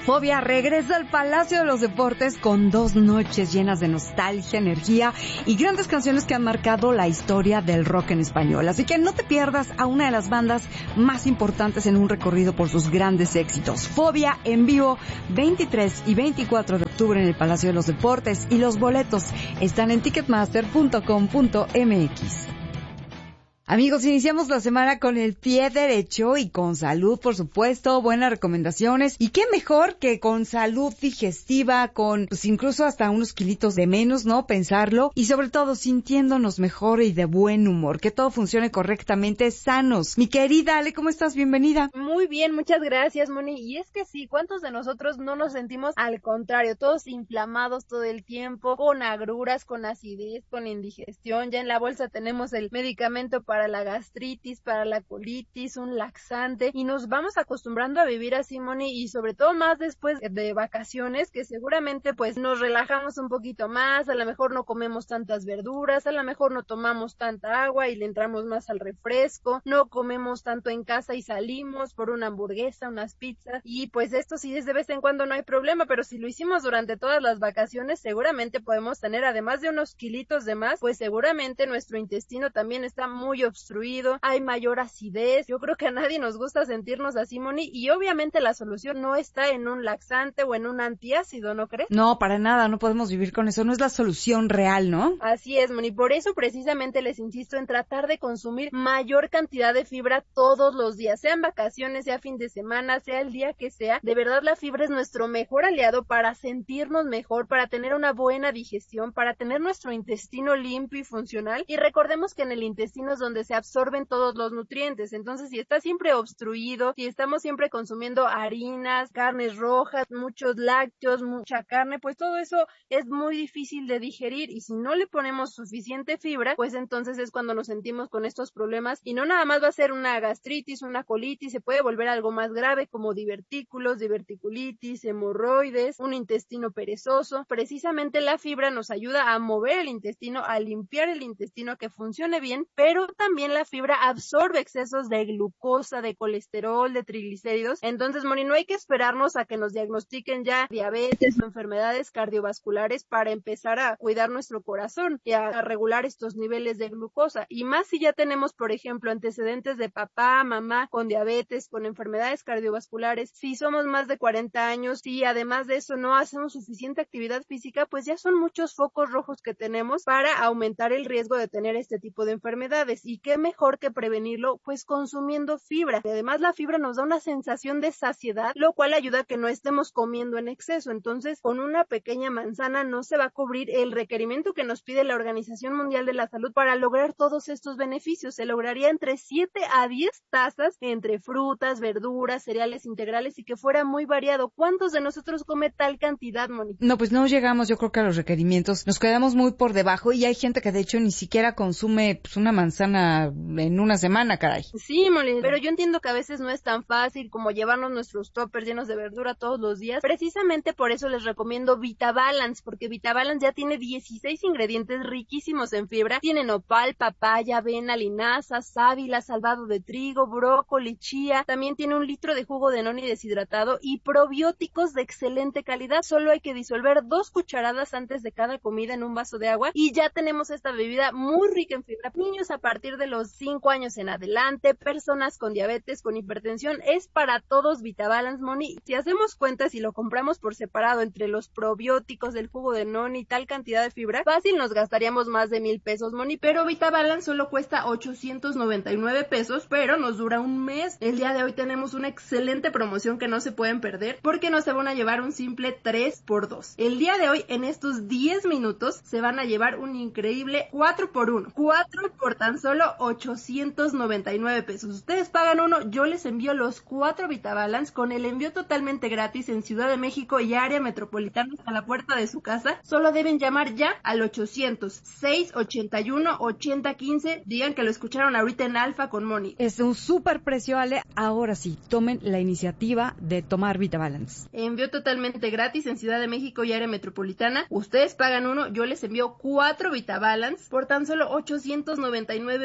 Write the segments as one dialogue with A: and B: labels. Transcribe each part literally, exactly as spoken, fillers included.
A: Fobia regresa al Palacio de los Deportes con dos noches llenas de nostalgia, energía y grandes canciones que han marcado la historia del rock en español. Así que no te pierdas a una de las bandas más importantes en un recorrido por sus grandes éxitos. Fobia en vivo, veintitrés y veinticuatro de octubre en el Palacio de los Deportes, y los boletos están en ticketmaster punto com punto m x. Amigos, iniciamos la semana con el pie derecho y con salud, por supuesto, buenas recomendaciones. Y qué mejor que con salud digestiva, con pues incluso hasta unos kilitos de menos, ¿no? Pensarlo. Y sobre todo sintiéndonos mejor y de buen humor, que todo funcione correctamente, sanos. Mi querida Ale, ¿cómo estás? Bienvenida.
B: Muy bien, muchas gracias, Moni. Y es que sí, ¿cuántos de nosotros no nos sentimos al contrario? Todos inflamados todo el tiempo, con agruras, con acidez, con indigestión. Ya en la bolsa tenemos el medicamento para para la gastritis, para la colitis, un laxante, y nos vamos acostumbrando a vivir así, Moni, y sobre todo más después de vacaciones, que seguramente pues nos relajamos un poquito más, a lo mejor no comemos tantas verduras, a lo mejor no tomamos tanta agua y le entramos más al refresco, no comemos tanto en casa y salimos por una hamburguesa, unas pizzas, y pues esto sí es de vez en cuando, no hay problema, pero si lo hicimos durante todas las vacaciones, seguramente podemos tener, además de unos kilitos de más, pues seguramente nuestro intestino también está muy obstruido, hay mayor acidez. Yo creo que a nadie nos gusta sentirnos así, Moni, y obviamente la solución no está en un laxante o en un antiácido, ¿no crees?
A: No, para nada, no podemos vivir con eso, no es la solución real, ¿no?
B: Así es, Moni, por eso precisamente les insisto en tratar de consumir mayor cantidad de fibra todos los días, sean vacaciones, sea fin de semana, sea el día que sea. De verdad la fibra es nuestro mejor aliado para sentirnos mejor, para tener una buena digestión, para tener nuestro intestino limpio y funcional, y recordemos que en el intestino es donde se absorben todos los nutrientes. Entonces, si está siempre obstruido, si estamos siempre consumiendo harinas, carnes rojas, muchos lácteos, mucha carne, pues todo eso es muy difícil de digerir, y si no le ponemos suficiente fibra, pues entonces es cuando nos sentimos con estos problemas, y no nada más va a ser una gastritis, una colitis, se puede volver algo más grave como divertículos, diverticulitis, hemorroides, un intestino perezoso. Precisamente la fibra nos ayuda a mover el intestino, a limpiar el intestino, a que funcione bien, pero también la fibra absorbe excesos de glucosa, de colesterol, de triglicéridos. Entonces, Moni, no hay que esperarnos a que nos diagnostiquen ya diabetes o enfermedades cardiovasculares para empezar a cuidar nuestro corazón y a, a regular estos niveles de glucosa. Y más si ya tenemos, por ejemplo, antecedentes de papá, mamá con diabetes, con enfermedades cardiovasculares, si somos más de cuarenta años y además de eso no hacemos suficiente actividad física, pues ya son muchos focos rojos que tenemos para aumentar el riesgo de tener este tipo de enfermedades. Y qué mejor que prevenirlo, pues consumiendo fibra. Y además la fibra nos da una sensación de saciedad, lo cual ayuda a que no estemos comiendo en exceso. Entonces, con una pequeña manzana no se va a cubrir el requerimiento que nos pide la Organización Mundial de la Salud para lograr todos estos beneficios. Se lograría entre siete a diez tazas entre frutas, verduras, cereales integrales, y que fuera muy variado. ¿Cuántos de nosotros come tal cantidad, Moni?
A: No, pues no llegamos, yo creo que a los requerimientos. Nos quedamos muy por debajo, y hay gente que de hecho ni siquiera consume pues una manzana en una semana, caray.
B: Sí, Moni, pero yo entiendo que a veces no es tan fácil como llevarnos nuestros toppers llenos de verdura todos los días. Precisamente por eso les recomiendo VitaBalance, porque VitaBalance ya tiene dieciséis ingredientes riquísimos en fibra. Tiene nopal, papaya, avena, linaza, sábila, salvado de trigo, brócoli, chía. También tiene un litro de jugo de noni deshidratado y probióticos de excelente calidad. Solo hay que disolver dos cucharadas antes de cada comida en un vaso de agua y ya tenemos esta bebida muy rica en fibra. Niños a partir de los cinco años en adelante, personas con diabetes, con hipertensión, es para todos VitaBalance, Moni. Si hacemos cuentas y lo compramos por separado entre los probióticos del jugo de noni y tal cantidad de fibra, fácil nos gastaríamos más de mil pesos, Moni, pero VitaBalance solo cuesta ochocientos noventa y nueve pesos, pero nos dura un mes. El día de hoy tenemos una excelente promoción que no se pueden perder, porque no se van a llevar un simple tres por dos. El día de hoy, en estos diez minutos, se van a llevar un increíble cuatro por uno. cuatro por tan solo ochocientos noventa y nueve pesos. Ustedes pagan uno, yo les envío los cuatro VitaBalance con el envío totalmente gratis en Ciudad de México y área metropolitana a la puerta de su casa. Solo deben llamar ya al ochocientos, seiscientos ochenta y uno, ochenta quince. Digan que lo escucharon ahorita en Alfa con Moni.
A: Es un súper precio, Ale. Ahora sí, tomen la iniciativa de tomar VitaBalance.
B: Envío totalmente gratis en Ciudad de México y área metropolitana. Ustedes pagan uno, yo les envío cuatro VitaBalance por tan solo ochocientos noventa y nueve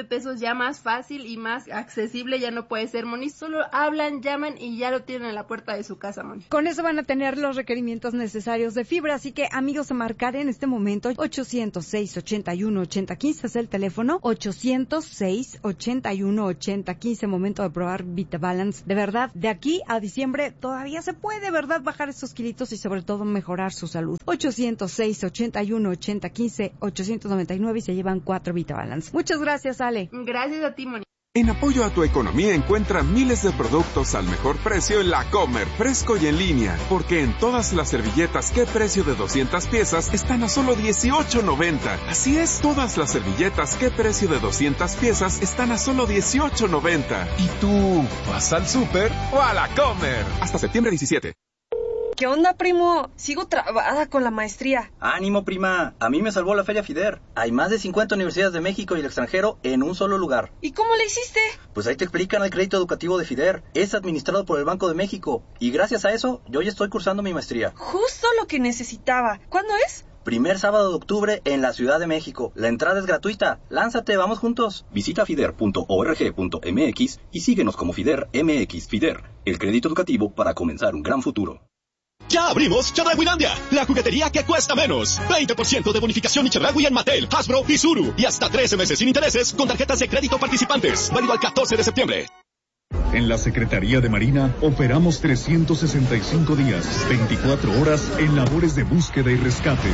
B: pesos ya más fácil y más accesible, ya no puede ser, Moni, solo hablan, llaman y ya lo tienen en la puerta de su casa, Moni.
A: Con eso van a tener los requerimientos necesarios de fibra, así que amigos, a marcar en este momento ochocientos seis, ochenta y uno, ochenta, quince es el teléfono, ochocientos seis, ochenta y uno, ochenta, quince, momento de probar VitaBalance. De verdad, de aquí a diciembre todavía se puede, ¿verdad?, bajar esos kilitos y sobre todo mejorar su salud. ochocientos seis, ochenta y uno, ochenta, quince, ochocientos noventa y nueve y se llevan cuatro VitaBalance. Muchas gracias, Ale.
B: Gracias a ti, Moni.
C: En apoyo a tu economía encuentra miles de productos al mejor precio en La Comer, fresco y en línea, porque en todas las servilletas ¿Qué precio de doscientas piezas? Están a solo dieciocho noventa. Así es, todas las servilletas ¿Qué precio de doscientas piezas? Están a solo dieciocho noventa. ¿Y tú vas al súper o a La Comer? Hasta septiembre diecisiete.
D: ¿Qué onda, primo? Sigo trabada con la maestría.
E: Ánimo, prima. A mí me salvó la Feria FIDER. Hay más de cincuenta universidades de México y el extranjero en un solo lugar.
D: ¿Y cómo le hiciste?
E: Pues ahí te explican el crédito educativo de FIDER. Es administrado por el Banco de México. Y gracias a eso, yo ya estoy cursando mi maestría.
D: Justo lo que necesitaba. ¿Cuándo es?
E: Primer sábado de octubre en la Ciudad de México. La entrada es gratuita. Lánzate, vamos juntos. Visita fider punto org punto m x y síguenos como FIDER M X. FIDER, el crédito educativo para comenzar un gran futuro.
F: ¡Ya abrimos Chedrauilandia! La juguetería que cuesta menos. veinte por ciento de bonificación y Chedraui en Mattel, Hasbro y Zuru. Y hasta trece meses sin intereses con tarjetas de crédito participantes. Válido al catorce de septiembre.
G: En la Secretaría de Marina operamos trescientos sesenta y cinco días, veinticuatro horas en labores de búsqueda y rescate.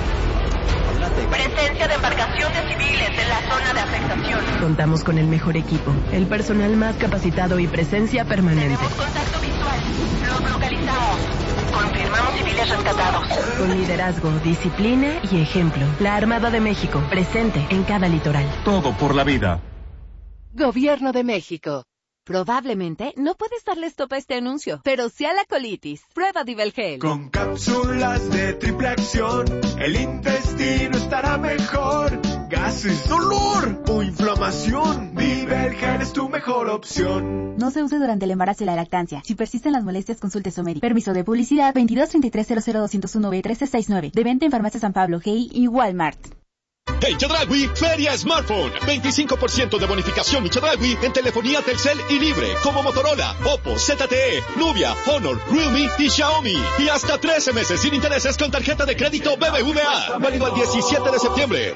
H: Presencia de embarcaciones civiles en la zona de afectación.
I: Contamos con el mejor equipo, el personal más capacitado y presencia permanente.
H: Tenemos contacto visual. Los localizamos. Confirmamos civiles rescatados.
I: Con liderazgo, disciplina y ejemplo. La Armada de México, presente en cada litoral.
G: Todo por la vida.
J: Gobierno de México. Probablemente no puedes darle stop a este anuncio, pero sí a la colitis. Prueba Divelgel.
K: Con cápsulas de triple acción, el intestino estará mejor. Gases, dolor o inflamación, Divelgel es tu mejor opción.
L: No se use durante el embarazo y la lactancia. Si persisten las molestias, consulte a su médico. Permiso de publicidad veintidós treinta y tres cero cero doscientos uno B trece sesenta y nueve. De venta en Farmacia San Pablo, G I y Walmart.
F: En Chedraui, Feria Smartphone. veinticinco por ciento de bonificación y Chedraui en telefonía Telcel y libre, como Motorola, Oppo, Z T E, Nubia, Honor, Realme y Xiaomi. Y hasta trece meses sin intereses con tarjeta de crédito B B V A. Válido al diecisiete de septiembre.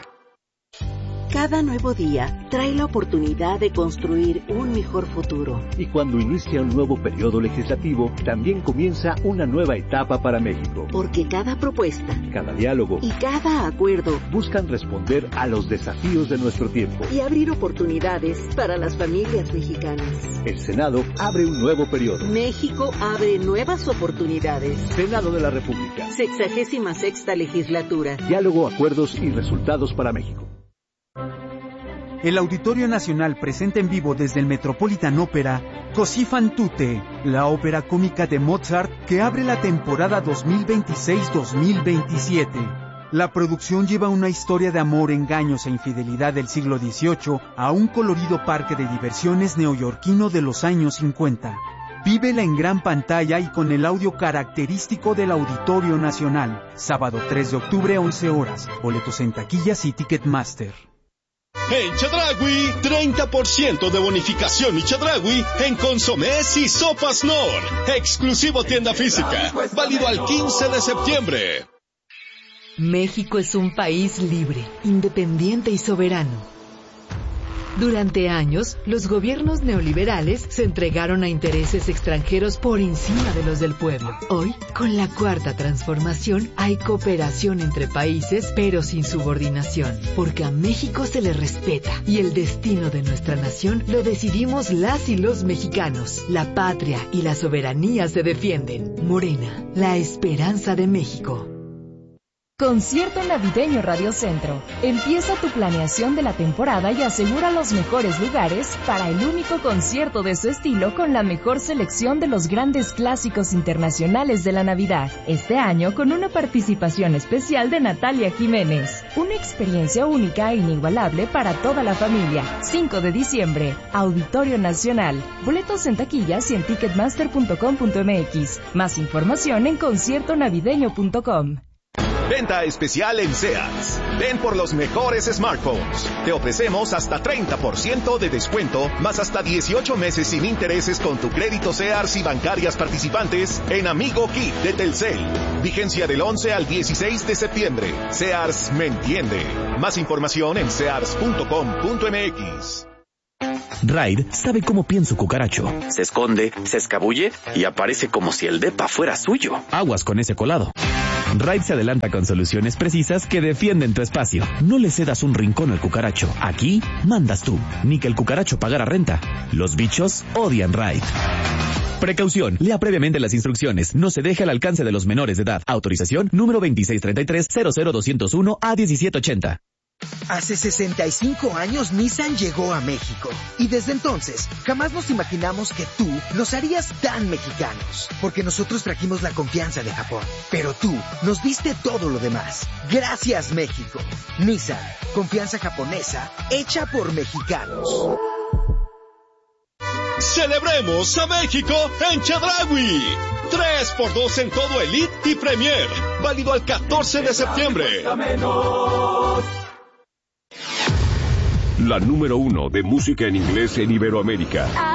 M: Cada nuevo día trae la oportunidad de construir un mejor futuro.
N: Y cuando inicia un nuevo periodo legislativo, también comienza una nueva etapa para México.
M: Porque cada propuesta,
N: cada diálogo
M: y cada acuerdo
N: buscan responder a los desafíos de nuestro tiempo
M: y abrir oportunidades para las familias mexicanas.
N: El Senado abre un nuevo periodo.
M: México abre nuevas oportunidades.
N: Senado de la República.
M: Sexagésima sexta legislatura.
N: Diálogo, acuerdos y resultados para México.
O: El Auditorio Nacional presenta en vivo desde el Metropolitan Opera Così fan tutte, la ópera cómica de Mozart que abre la temporada dos mil veintiséis dos mil veintisiete. La producción lleva una historia de amor, engaños e infidelidad del siglo dieciocho a un colorido parque de diversiones neoyorquino de los años cincuenta. Vívela en gran pantalla y con el audio característico del Auditorio Nacional. Sábado tres de octubre, once horas. Boletos en taquillas y Ticketmaster.
F: En Chedraui, treinta por ciento de bonificación y Chedraui en consomés y sopas Nor. Exclusivo tienda física. Válido al quince de septiembre.
J: México es un país libre, independiente y soberano. Durante años, los gobiernos neoliberales se entregaron a intereses extranjeros por encima de los del pueblo. Hoy, con la cuarta transformación, hay cooperación entre países, pero sin subordinación, porque a México se le respeta y el destino de nuestra nación lo decidimos las y los mexicanos. La patria y la soberanía se defienden. Morena, la esperanza de México.
P: Concierto Navideño Radio Centro. Empieza tu planeación de la temporada y asegura los mejores lugares para el único concierto de su estilo con la mejor selección de los grandes clásicos internacionales de la Navidad. Este año con una participación especial de Natalia Jiménez. Una experiencia única e inigualable para toda la familia. cinco de diciembre, Auditorio Nacional. Boletos en taquillas y en ticketmaster punto com punto m x. Más información en concierto navideño punto com.
F: Venta especial en Sears. Ven por los mejores smartphones. Te ofrecemos hasta treinta por ciento de descuento, más hasta dieciocho meses sin intereses con tu crédito Sears y bancarias participantes en Amigo Kit de Telcel. Vigencia del once al dieciséis de septiembre. Sears me entiende. Más información en sears punto com punto m x.
Q: Raid sabe cómo piensa cucaracho. Se esconde, se escabulle y aparece como si el depa fuera suyo. Aguas con ese colado. Raid se adelanta con soluciones precisas que defienden tu espacio. No le cedas un rincón al cucaracho. Aquí mandas tú. Ni que el cucaracho pagara renta. Los bichos odian Raid. Precaución. Lea previamente las instrucciones. No se deje al alcance de los menores de edad. Autorización número veintiséis treinta y tres cero cero doscientos uno a diecisiete ochenta.
R: Hace sesenta y cinco años Nissan llegó a México y desde entonces jamás nos imaginamos que tú nos harías tan mexicanos, porque nosotros trajimos la confianza de Japón, pero tú nos diste todo lo demás. Gracias, México. Nissan, confianza japonesa hecha por mexicanos.
F: ¡Celebremos a México en Chedraui! tres por dos en todo Elite y Premier. Válido al catorce de septiembre.
S: La número uno de música en inglés en Iberoamérica.